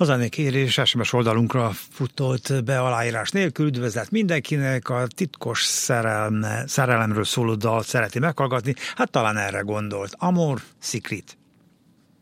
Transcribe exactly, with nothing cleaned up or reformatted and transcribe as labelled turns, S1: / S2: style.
S1: A zenekérés es em es oldalunkra futott be aláírás nélkül. Üdvözlet mindenkinek, a titkos szerelme, szerelemről szóló dalt szereti meghallgatni, hát talán erre gondolt. Amor Secret.